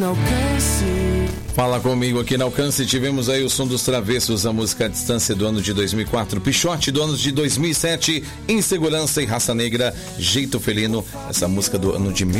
Fala comigo aqui na Alcance. Tivemos aí o Som dos Travessos, a música à distância do ano de 2004, Pichote do ano de 2007, Insegurança e Raça Negra, Jeito Felino, essa música do ano de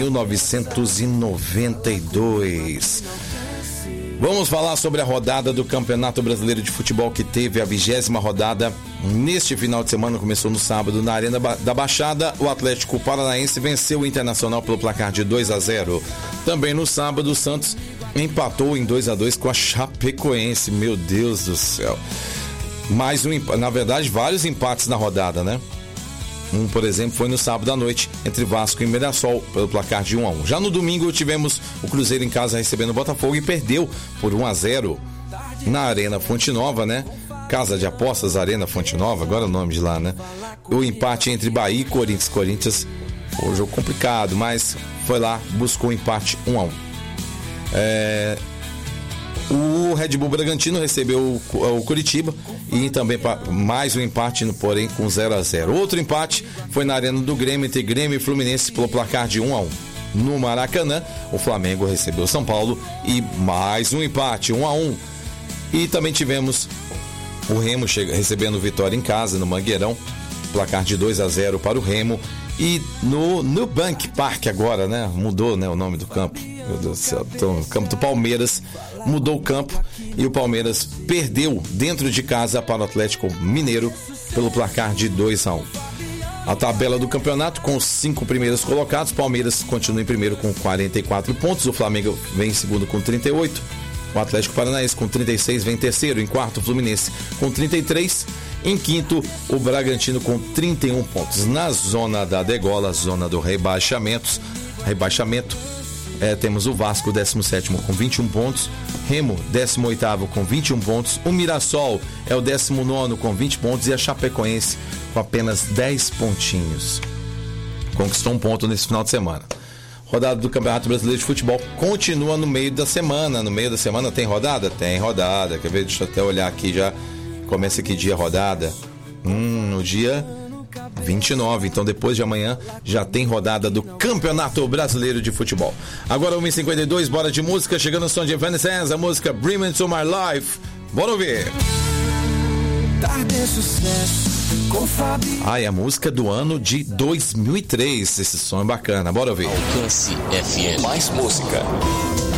1992. Vamos falar sobre a rodada do Campeonato Brasileiro de Futebol, que teve a 20ª rodada neste final de semana. Começou no sábado na Arena da Baixada. O Atlético Paranaense venceu o Internacional pelo placar de 2-0. Também no sábado, o Santos empatou em 2-2 com a Chapecoense. Meu Deus do céu. Mais na verdade, vários empates na rodada, né? Por exemplo, foi no sábado à noite, entre Vasco e Mirassol, pelo placar de 1-1. Já no domingo, tivemos o Cruzeiro em casa recebendo o Botafogo e perdeu por 1-0 na Arena Fonte Nova, né? Casa de Apostas, Arena Fonte Nova, agora é o nome de lá, né? O empate entre Bahia e Corinthians. Corinthians foi um jogo complicado, mas foi lá, buscou o empate 1-1. O Red Bull Bragantino recebeu o Curitiba e também mais um empate, porém com 0-0. Outro empate foi na Arena do Grêmio, entre Grêmio e Fluminense, pelo placar de 1-1. No Maracanã, o Flamengo recebeu São Paulo e mais um empate, 1-1. E também tivemos o Remo recebendo Vitória em casa, no Mangueirão, placar de 2-0 para o Remo. E no Nubank Park agora, né? Mudou, né, o nome do campo. Meu Deus do céu. Então, o campo do Palmeiras mudou o campo e o Palmeiras perdeu dentro de casa para o Atlético Mineiro pelo placar de 2-1. A tabela do campeonato com os 5 primeiros colocados: Palmeiras continua em primeiro com 44 pontos, o Flamengo vem em segundo com 38, o Atlético Paranaense com 36 vem em terceiro, em quarto o Fluminense com 33, em quinto o Bragantino com 31 pontos. Na zona da degola, zona do rebaixamento, temos o Vasco 17º com 21 pontos, Remo 18º com 21 pontos, o Mirassol é o 19º com 20 pontos e a Chapecoense com apenas 10 pontinhos. Conquistou um ponto nesse final de semana. Rodada do Campeonato Brasileiro de Futebol continua no meio da semana. No meio da semana tem rodada? Tem rodada. Quer ver? Deixa eu até olhar aqui já. Começa que dia a rodada? No dia 29, então depois de amanhã já tem rodada do Campeonato Brasileiro de Futebol. Agora 1h52, bora de música, chegando o som de Evanescence, a música Bring Me To My Life. Bora ouvir. É a música do ano de 2003, esse som é bacana, bora ouvir. Alcance FM, mais música.